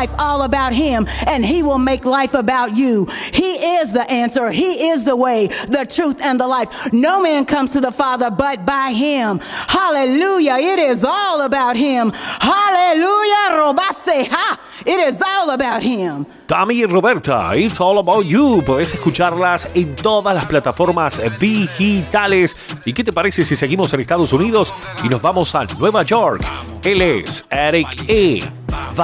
life all about him, and he will make life about you. He is the answer. He is the way, the truth, and the life. No man comes to the Father but by him. Hallelujah. It is all about him. Hallelujah. Robase, ha. It is all about him. Tami y Roberta, It's All About You. Puedes escucharlas en todas las plataformas digitales. ¿Y qué te parece si seguimos en Estados Unidos y nos vamos a Nueva York? Él es Eric E.